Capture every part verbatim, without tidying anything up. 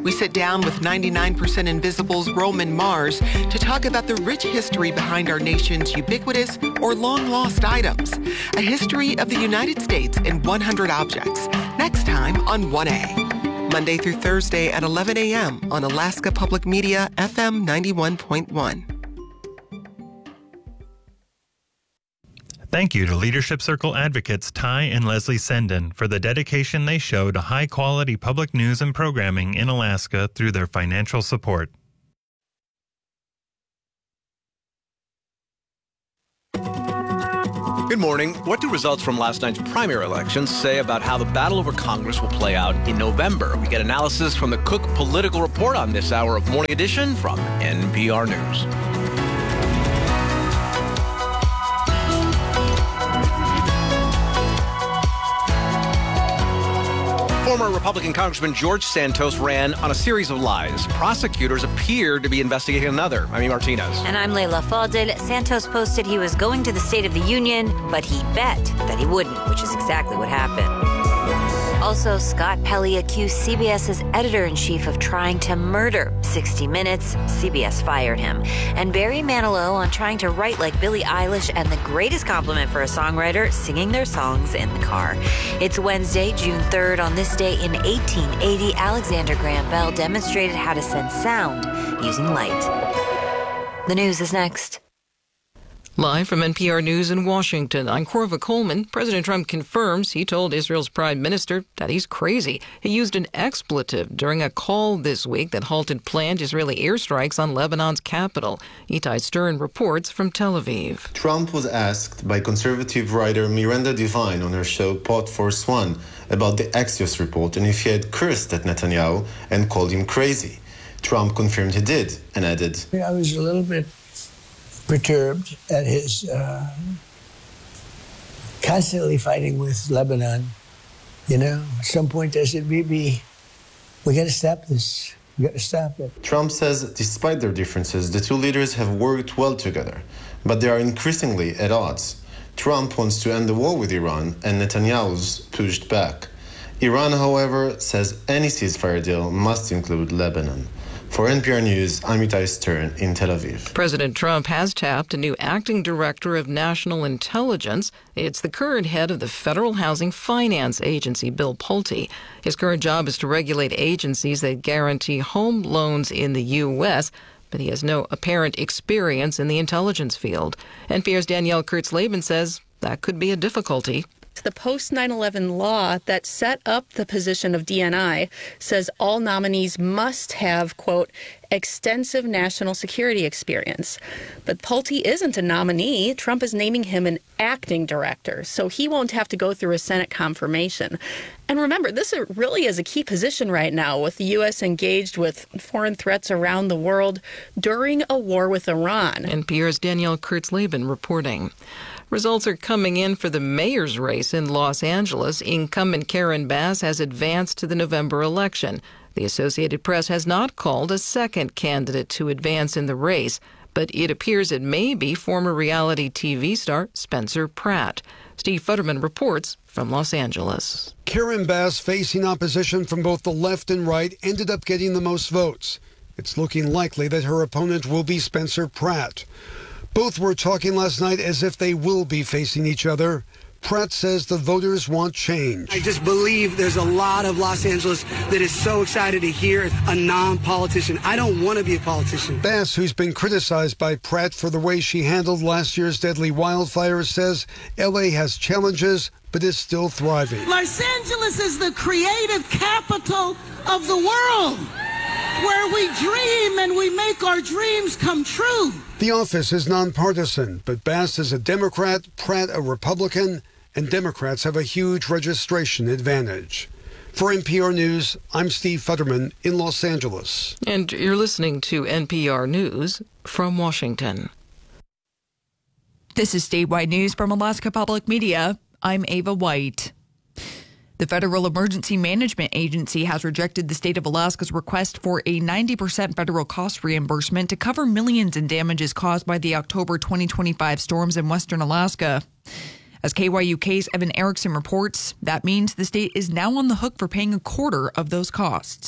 We sit down with ninety-nine percent Invisible's Roman Mars to talk about the rich history behind our nation's ubiquitous or long-lost items. A history of the United States in one hundred objects. Next time on one A. Monday through Thursday at eleven a.m. on Alaska Public Media, F M ninety-one point one. Thank you to Leadership Circle advocates Ty and Leslie Senden for the dedication they show to high-quality public news and programming in Alaska through their financial support. Good morning. What do results from last night's primary elections say about how the battle over Congress will play out in November? We get analysis from the Cook Political Report on this hour of Morning Edition from N P R News. Former Republican Congressman George Santos ran on a series of lies. Prosecutors appear to be investigating another. I'm Martinez. And I'm Leila Fadel. Santos posted he was going to the State of the Union, but he bet that he wouldn't, which is exactly what happened. Also, Scott Pelley accused CBS's editor-in-chief of trying to murder sixty minutes. C B S fired him. And Barry Manilow on trying to write like Billie Eilish, and the greatest compliment for a songwriter, singing their songs in the car. It's Wednesday, June third. On this day in eighteen eighty, Alexander Graham Bell demonstrated how to send sound using light. The news is next. Live from N P R News in Washington, I'm Corva Coleman. President Trump confirms he told Israel's prime minister that he's crazy. He used an expletive during a call this week that halted planned Israeli airstrikes on Lebanon's capital. Itai Stern reports from Tel Aviv. Trump was asked by conservative writer Miranda Devine on her show Pod Force One about the Axios report and if he had cursed at Netanyahu and called him crazy. Trump confirmed he did and added, I was a little bit perturbed at his uh, constantly fighting with Lebanon. You know, at some point I said, maybe we got to stop this. We got to stop it. Trump says despite their differences, the two leaders have worked well together, but they are increasingly at odds. Trump wants to end the war with Iran, and Netanyahu's pushed back. Iran, however, says any ceasefire deal must include Lebanon. For N P R News, I'm Itai Stern in Tel Aviv. President Trump has tapped a new acting director of national intelligence. It's the current head of the Federal Housing Finance Agency, Bill Pulte. His current job is to regulate agencies that guarantee home loans in the U S, but he has no apparent experience in the intelligence field. N P R's Danielle Kurtz-Laban says that could be a difficulty. The post nine eleven law that set up the position of D N I says all nominees must have, quote, extensive national security experience. But Pulte isn't a nominee. Trump is naming him an acting director, so he won't have to go through a Senate confirmation. And remember, this really is a key position right now, with the U S engaged with foreign threats around the world during a war with Iran. N P R's Danielle Kurtz-Laban reporting. Results are coming in for the mayor's race in Los Angeles. Incumbent Karen Bass has advanced to the November election. The Associated Press has not called a second candidate to advance in the race, but it appears it may be former reality T V star Spencer Pratt. Steve Futterman reports from Los Angeles. Karen Bass, facing opposition from both the left and right, ended up getting the most votes. It's looking likely that her opponent will be Spencer Pratt. Both were talking last night as if they will be facing each other. Pratt says the voters want change. I just believe there's a lot of Los Angeles that is so excited to hear a non-politician. I don't want to be a politician. Bass, who's been criticized by Pratt for the way she handled last year's deadly wildfires, says L A has challenges, but is still thriving. Los Angeles is the creative capital of the world, where we dream and we make our dreams come true. The office is nonpartisan, but Bass is a Democrat, Pratt a Republican, and Democrats have a huge registration advantage. For N P R News, I'm Steve Futterman in Los Angeles. And you're listening to N P R News from Washington. This is statewide news from Alaska Public Media. I'm Ava White. The Federal Emergency Management Agency has rejected the state of Alaska's request for a ninety percent federal cost reimbursement to cover millions in damages caused by the October twenty twenty-five storms in western Alaska. As K Y U K's Evan Erickson reports, that means the state is now on the hook for paying a quarter of those costs.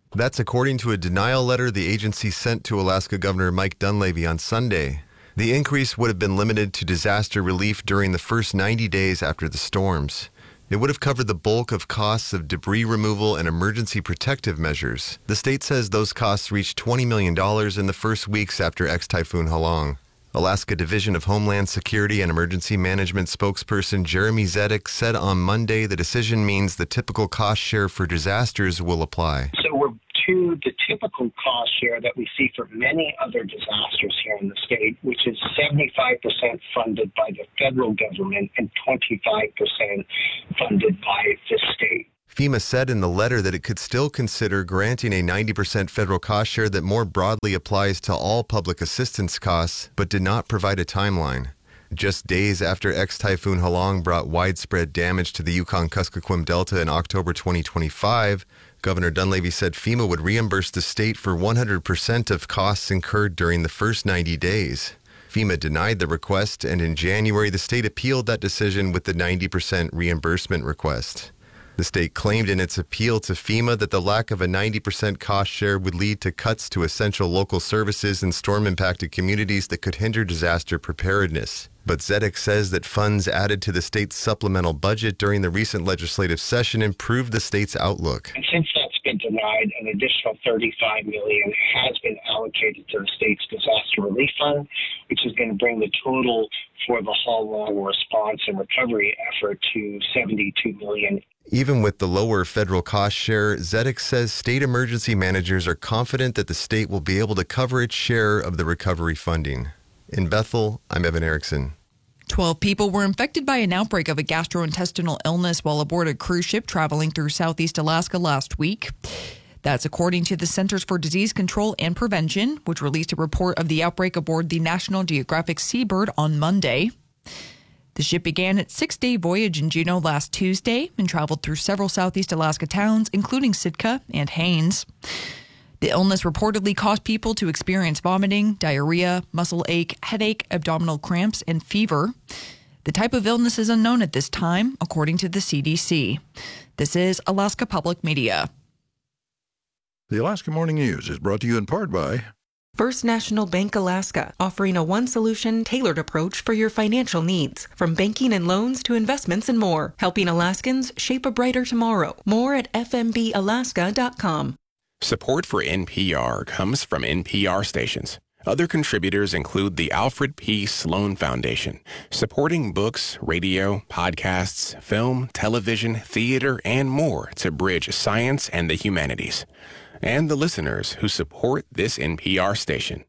That's according to a denial letter the agency sent to Alaska Governor Mike Dunleavy on Sunday. The increase would have been limited to disaster relief during the first ninety days after the storms. It would have covered the bulk of costs of debris removal and emergency protective measures. The state says those costs reached twenty million dollars in the first weeks after ex-Typhoon Halong. Alaska Division of Homeland Security and Emergency Management spokesperson Jeremy Zedek said on Monday the decision means the typical cost share for disasters will apply. So we're to the typical cost share that we see for many other disasters here in the state, which is seventy-five percent funded by the federal government and twenty-five percent funded by the state. FEMA said in the letter that it could still consider granting a ninety percent federal cost share that more broadly applies to all public assistance costs, but did not provide a timeline. Just days after ex-Typhoon Halong brought widespread damage to the Yukon-Kuskokwim Delta in October twenty twenty-five, Governor Dunleavy said FEMA would reimburse the state for one hundred percent of costs incurred during the first ninety days. FEMA denied the request, and in January, the state appealed that decision with the ninety percent reimbursement request. The state claimed in its appeal to FEMA that the lack of a ninety percent cost share would lead to cuts to essential local services in storm-impacted communities that could hinder disaster preparedness. But Zedek says that funds added to the state's supplemental budget during the recent legislative session improved the state's outlook. And since that's been denied, an additional thirty-five million dollars has been allocated to the state's disaster relief fund, which is going to bring the total for the Halong response and recovery effort to seventy-two million dollars. Even with the lower federal cost share, Zedek says state emergency managers are confident that the state will be able to cover its share of the recovery funding. In Bethel, I'm Evan Erickson. Twelve people were infected by an outbreak of a gastrointestinal illness while aboard a cruise ship traveling through southeast Alaska last week. That's according to the Centers for Disease Control and Prevention, which released a report of the outbreak aboard the National Geographic Seabird on Monday. The ship began its six-day voyage in Juneau last Tuesday and traveled through several southeast Alaska towns, including Sitka and Haines. The illness reportedly caused people to experience vomiting, diarrhea, muscle ache, headache, abdominal cramps, and fever. The type of illness is unknown at this time, according to the C D C. This is Alaska Public Media. The Alaska Morning News is brought to you in part by First National Bank Alaska, offering a one-solution, tailored approach for your financial needs. From banking and loans to investments and more, helping Alaskans shape a brighter tomorrow. More at f m b alaska dot com. Support for N P R comes from N P R stations. Other contributors include the Alfred P. Sloan Foundation, supporting books, radio, podcasts, film, television, theater, and more to bridge science and the humanities. And the listeners who support this N P R station.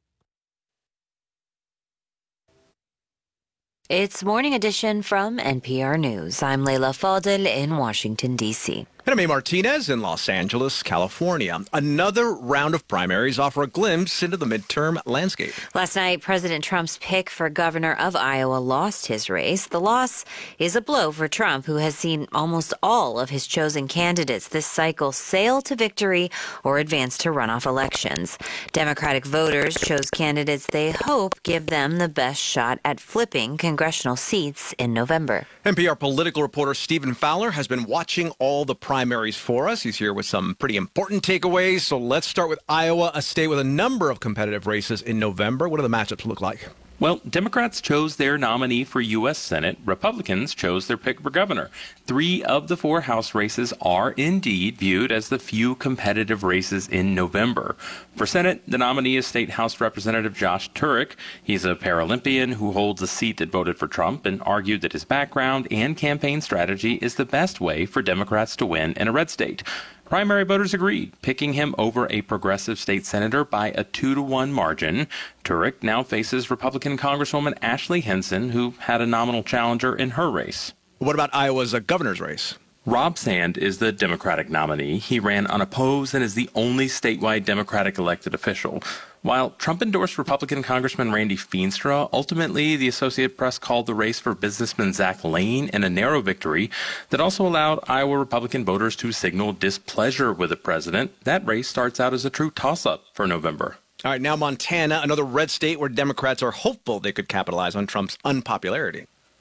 It's Morning Edition from N P R News. I'm Leila Fadel in Washington, D C And I'm A. Martinez in Los Angeles, California. Another round of primaries offer a glimpse into the midterm landscape. Last night, President Trump's pick for governor of Iowa lost his race. The loss is a blow for Trump, who has seen almost all of his chosen candidates this cycle sail to victory or advance to runoff elections. Democratic voters chose candidates they hope give them the best shot at flipping congressional seats in November. N P R political reporter Stephen Fowler has been watching all the primaries for us. He's here with some pretty important takeaways. So let's start with Iowa, a state with a number of competitive races in November. What do the matchups look like? Well, Democrats chose their nominee for U S Senate. Republicans chose their pick for governor. Three of the four House races are indeed viewed as the few competitive races in November. For Senate, the nominee is State House Representative Josh Turek. He's a Paralympian who holds a seat that voted for Trump and argued that his background and campaign strategy is the best way for Democrats to win in a red state. Primary voters agreed, picking him over a progressive state senator by a two to one margin. Turek now faces Republican Congresswoman Ashley Hinson, who had a nominal challenger in her race. What about Iowa's uh, governor's race? Rob Sand is the Democratic nominee. He ran unopposed and is the only statewide Democratic elected official. While Trump endorsed Republican Congressman Randy Feenstra, ultimately the Associated Press called the race for businessman Zach Lane in a narrow victory that also allowed Iowa Republican voters to signal displeasure with the president. That race starts out as a true toss-up for November. All right, now Montana, another red state where Democrats are hopeful they could capitalize on Trump's unpopularity.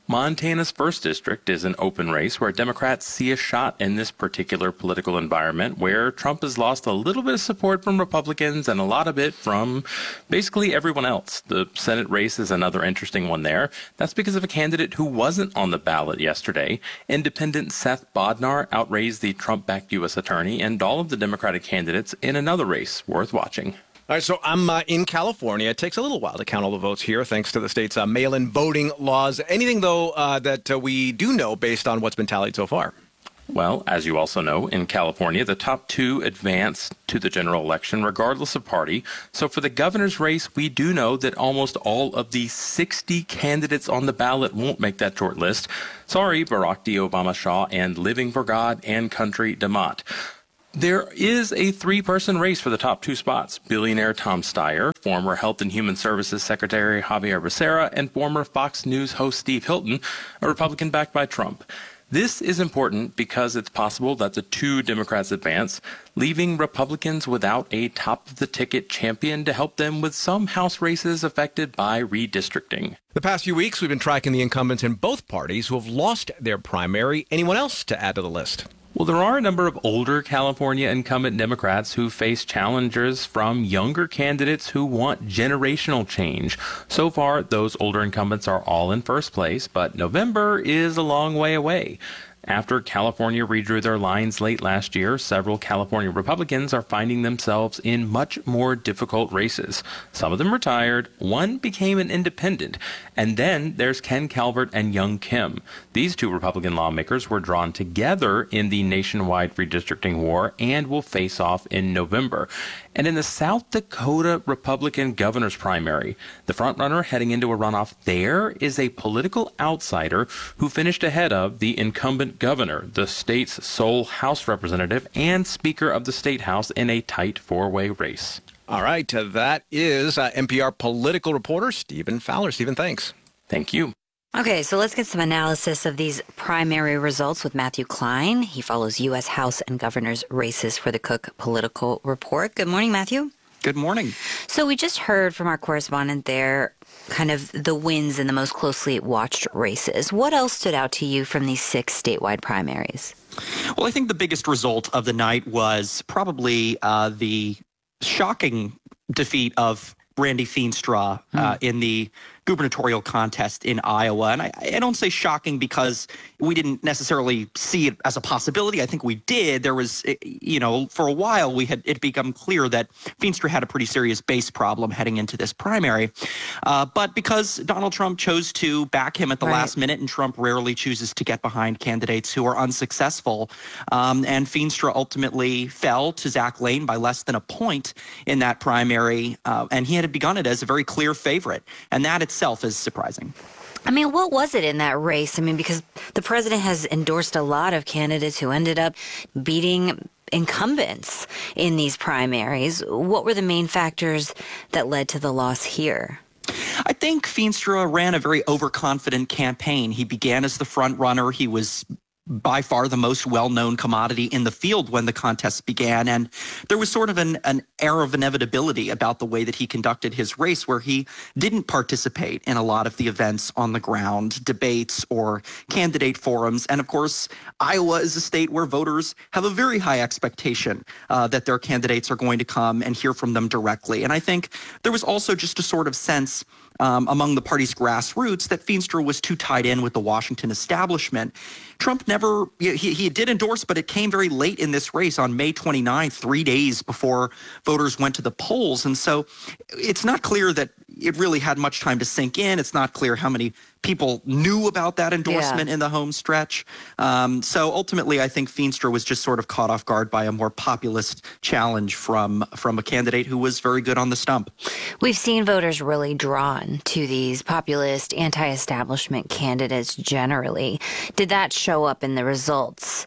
Montana's first district is an open race where Democrats see a shot in this particular political environment where Trump has lost a little bit of support from Republicans and a lot of it from basically everyone else. The Senate race is another interesting one there. That's because of a candidate who wasn't on the ballot yesterday. Independent Seth Bodnar outraised the Trump-backed U S attorney and all of the Democratic candidates in another race worth watching. All right, so I'm uh, in California. It takes a little while to count all the votes here, thanks to the state's uh, mail-in voting laws. Anything, though, uh, that uh, we do know based on what's been tallied so far? Well, as you also know, in California, the top two advance to the general election, regardless of party. So for the governor's race, we do know that almost all of the sixty candidates on the ballot won't make that short list. Sorry, Barack D. Obama Shaw and Living for God and Country DeMott. There is a three-person race for the top two spots. Billionaire Tom Steyer, former Health and Human Services Secretary Javier Becerra, and former Fox News host Steve Hilton, a Republican backed by Trump. This is important because it's possible that the two Democrats advance, leaving Republicans without a top-of-the-ticket champion to help them with some House races affected by redistricting. The past few weeks, we've been tracking the incumbents in both parties who have lost their primary. Anyone else to add to the list? Well, there are a number of older California incumbent Democrats who face challengers from younger candidates who want generational change. So far, those older incumbents are all in first place, but November is a long way away. After California redrew their lines late last year, several California Republicans are finding themselves in much more difficult races. Some of them retired, one became an independent, and then there's Ken Calvert and Young Kim. These two Republican lawmakers were drawn together in the nationwide redistricting war and will face off in November. And in the South Dakota Republican governor's primary, the frontrunner heading into a runoff there is a political outsider who finished ahead of the incumbent governor, the state's sole House representative and Speaker of the State House in a tight four-way race. All right, uh, that is uh, N P R political reporter Stephen Fowler. Stephen, thanks. Thank you. Okay, so let's get some analysis of these primary results with Matthew Klein. He follows U S House and governor's races for the Cook Political Report. Good morning, Matthew. Good morning. So we just heard from our correspondent there kind of the wins in the most closely watched races. What else stood out to you from these six statewide primaries? Well, I think the biggest result of the night was probably uh, the shocking defeat of Randy Feenstra uh, mm. in the gubernatorial contest in Iowa. And I, I don't say shocking because we didn't necessarily see it as a possibility. I think we did. There was, you know, for a while we had it become clear that Feenstra had a pretty serious base problem heading into this primary. Uh, but because Donald Trump chose to back him at the right. last minute, and Trump rarely chooses to get behind candidates who are unsuccessful, um, and Feenstra ultimately fell to Zach Lane by less than a point in that primary, uh, and he had begun it as a very clear favorite. And that itself is surprising. I mean, what was it in that race? I mean, because the president has endorsed a lot of candidates who ended up beating incumbents in these primaries. What were the main factors that led to the loss here? I think Feenstra ran a very overconfident campaign. He began as the front runner. He was by far the most well-known commodity in the field when the contest began. And there was sort of an, an air of inevitability about the way that he conducted his race, where he didn't participate in a lot of the events on the ground, debates or candidate forums. And of course, Iowa is a state where voters have a very high expectation uh, that their candidates are going to come and hear from them directly. And I think there was also just a sort of sense Um, among the party's grassroots that Feenstra was too tied in with the Washington establishment. Trump never, he, he did endorse, but it came very late in this race on May twenty-ninth, three days before voters went to the polls. And so it's not clear that it really had much time to sink in. It's not clear how many people knew about that endorsement yeah. in the home stretch. Um, so ultimately, I think Feenstra was just sort of caught off guard by a more populist challenge from, from a candidate who was very good on the stump. We've seen voters really drawn to these populist, anti-establishment candidates generally. Did that show up in the results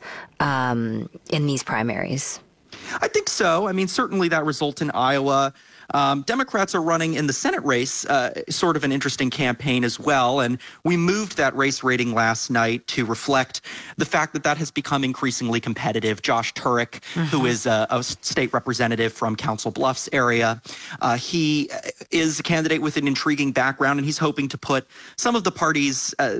um, in these primaries? I think so. I mean, certainly that result in Iowa. Um, Democrats are running in the Senate race, uh, sort of an interesting campaign as well. And we moved that race rating last night to reflect the fact that that has become increasingly competitive. Josh Turek, mm-hmm. who is a, a state representative from Council Bluffs area, uh, he is a candidate with an intriguing background, and he's hoping to put some of the party's uh,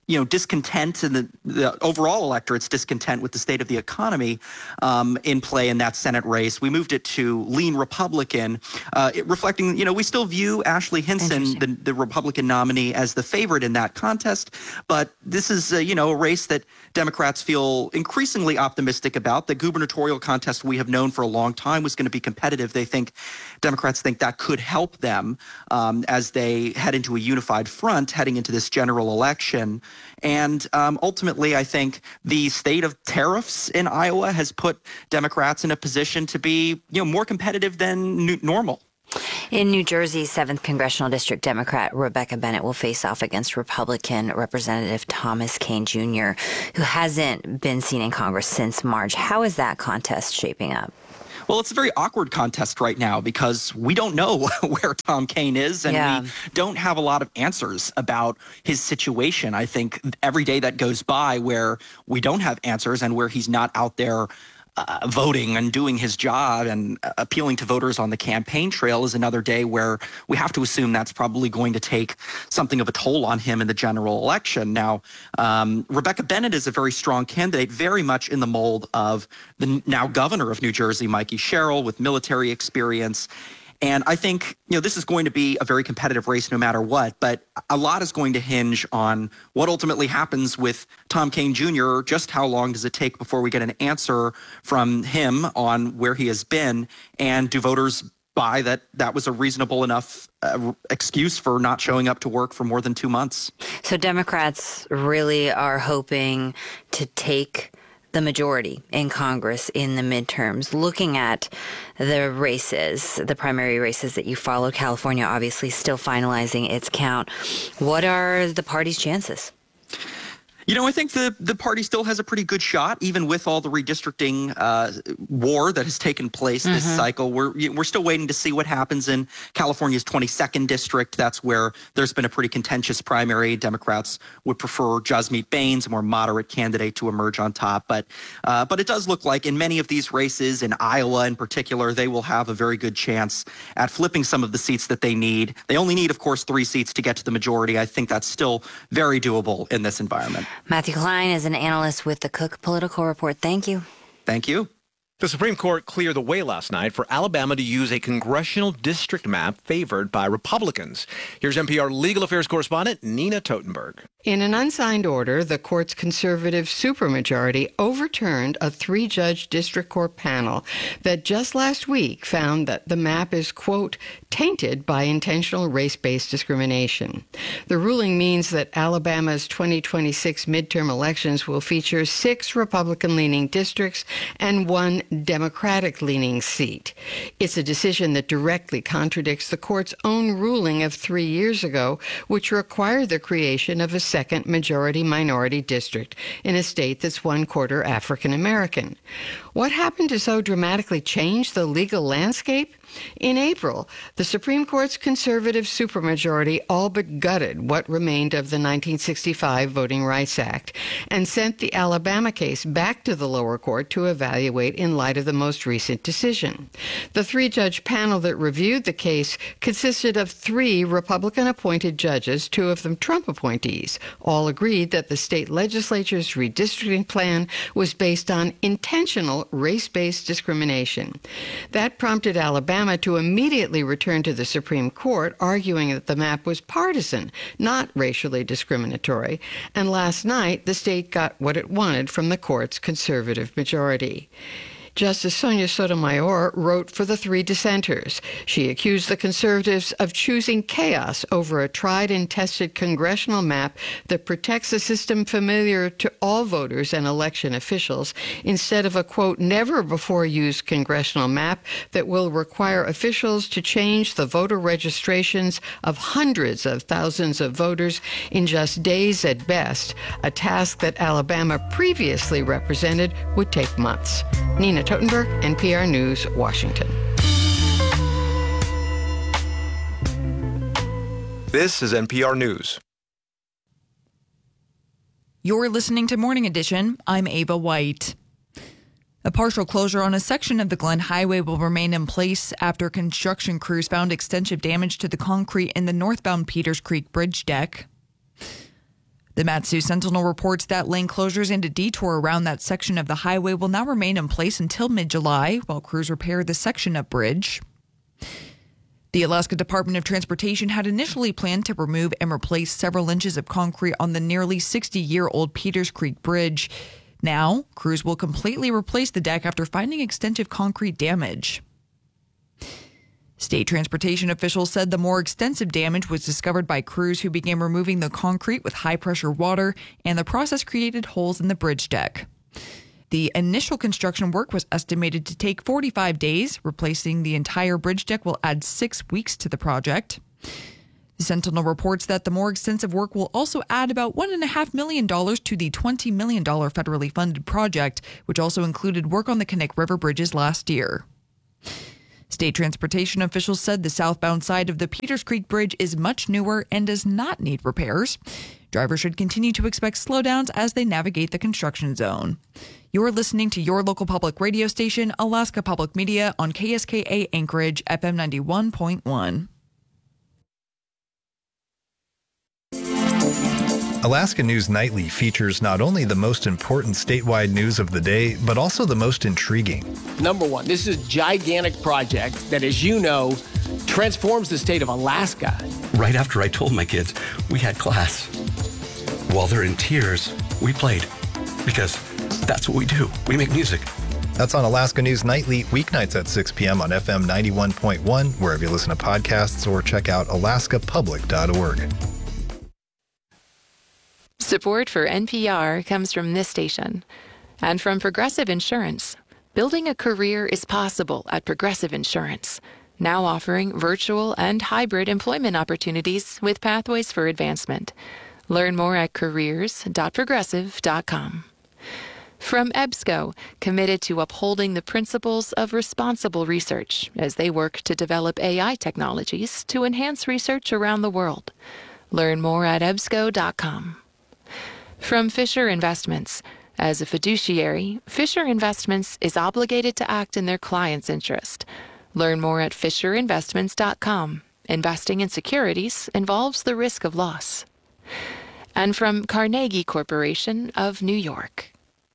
you know, discontent and the, the overall electorate's discontent with the state of the economy um, in play in that Senate race. We moved it to lean Republican, uh, it reflecting, you know, we still view Ashley Hinson, the, the Republican nominee, as the favorite in that contest. But this is, uh, you know, a race that Democrats feel increasingly optimistic about. The gubernatorial contest we have known for a long time was going to be competitive. They think, Democrats think that could help them um, as they head into a unified front heading into this general election. And um, ultimately, I think the state of tariffs in Iowa has put Democrats in a position to be, you know, more competitive than n- normal. In New Jersey, seventh Congressional District Democrat Rebecca Bennett will face off against Republican Representative Thomas Kean Junior, who hasn't been seen in Congress since March. How is that contest shaping up? Well, it's a very awkward contest right now because we don't know where Tom Kean is, and yeah. we don't have a lot of answers about his situation. I think every day that goes by where we don't have answers and where he's not out there Uh, voting and doing his job and uh, appealing to voters on the campaign trail is another day where we have to assume that's probably going to take something of a toll on him in the general election. Now, um, Rebecca Bennett is a very strong candidate, very much in the mold of the now governor of New Jersey, Mikey Sherrill, with military experience. And I think, you know, this is going to be a very competitive race no matter what, but a lot is going to hinge on what ultimately happens with Tom Kean Junior Just how long does it take before we get an answer from him on where he has been? And do voters buy that that was a reasonable enough uh, excuse for not showing up to work for more than two months? So Democrats really are hoping to take the majority in Congress in the midterms. Looking at the races, the primary races that you followed, California obviously still finalizing its count. What are the party's chances? You know, I think the, the party still has a pretty good shot, even with all the redistricting uh, war that has taken place this mm-hmm. cycle. We're we're still waiting to see what happens in California's twenty-second district. That's where there's been a pretty contentious primary. Democrats would prefer Jasmeet Bains, a more moderate candidate, to emerge on top. But uh, but it does look like in many of these races, in Iowa in particular, they will have a very good chance at flipping some of the seats that they need. They only need, of course, three seats to get to the majority. I think that's still very doable in this environment. Matthew Klein is an analyst with the Cook Political Report. Thank you. Thank you. The Supreme Court cleared the way last night for Alabama to use a congressional district map favored by Republicans. Here's N P R legal affairs correspondent Nina Totenberg. In an unsigned order, the court's conservative supermajority overturned a three-judge district court panel that just last week found that the map is, quote, tainted by intentional race-based discrimination. The ruling means that Alabama's twenty twenty-six midterm elections will feature six Republican-leaning districts and one Democratic-leaning seat. It's a decision that directly contradicts the court's own ruling of three years ago, which required the creation of a second majority-minority district in a state that's one-quarter African-American. What happened to so dramatically change the legal landscape? In April, the Supreme Court's conservative supermajority all but gutted what remained of the nineteen sixty-five Voting Rights Act and sent the Alabama case back to the lower court to evaluate in light of the most recent decision. The three-judge panel that reviewed the case consisted of three Republican-appointed judges, two of them Trump appointees. All agreed that the state legislature's redistricting plan was based on intentional race-based discrimination. That prompted Alabama to immediately return to the Supreme Court, arguing that the map was partisan, not racially discriminatory. And last night, the state got what it wanted from the court's conservative majority. Justice Sonia Sotomayor wrote for the three dissenters. She accused the conservatives of choosing chaos over a tried and tested congressional map that protects a system familiar to all voters and election officials instead of a, quote, never-before-used congressional map that will require officials to change the voter registrations of hundreds of thousands of voters in just days at best, a task that Alabama previously represented would take months. Nina Totenberg, N P R News, Washington. This is N P R News. You're listening to Morning Edition. I'm Ava White. A partial closure on a section of the Glen Highway will remain in place after construction crews found extensive damage to the concrete in the northbound Peters Creek bridge deck. The Matsu Sentinel reports that lane closures and a detour around that section of the highway will now remain in place until mid-July while crews repair the section of bridge. The Alaska Department of Transportation had initially planned to remove and replace several inches of concrete on the nearly sixty-year-old Peters Creek Bridge. Now, crews will completely replace the deck after finding extensive concrete damage. State transportation officials said the more extensive damage was discovered by crews who began removing the concrete with high-pressure water, and the process created holes in the bridge deck. The initial construction work was estimated to take forty-five days. Replacing the entire bridge deck will add six weeks to the project. The Sentinel reports that the more extensive work will also add about one point five million dollars to the twenty million dollars federally funded project, which also included work on the Connect River bridges last year. State transportation officials said the southbound side of the Peters Creek Bridge is much newer and does not need repairs. Drivers should continue to expect slowdowns as they navigate the construction zone. You're listening to your local public radio station, Alaska Public Media, on K S K A Anchorage, F M ninety-one point one. Alaska News Nightly features not only the most important statewide news of the day, but also the most intriguing. Number one, this is a gigantic project that, as you know, transforms the state of Alaska. Right after I told my kids we had class, while they're in tears, we played. Because that's what we do. We make music. That's on Alaska News Nightly, weeknights at six p.m. on F M ninety-one point one, wherever you listen to podcasts, or check out alaska public dot org. Support for N P R comes from this station and from Progressive Insurance. Building a career is possible at Progressive Insurance, now offering virtual and hybrid employment opportunities with pathways for advancement. Learn more at careers dot progressive dot com. From EBSCO, committed to upholding the principles of responsible research as they work to develop A I technologies to enhance research around the world. Learn more at ebsco dot com. From Fisher Investments. As a fiduciary, Fisher Investments is obligated to act in their client's interest. Learn more at fisher investments dot com. Investing in securities involves the risk of loss. And from Carnegie Corporation of New York.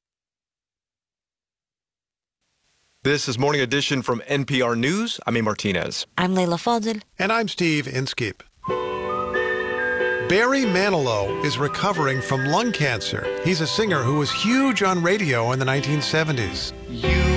This is Morning Edition from N P R News. I'm A. Martinez. I'm Leila Fadel. And I'm Steve Inskeep. Barry Manilow is recovering from lung cancer. He's a singer who was huge on radio in the nineteen seventies. You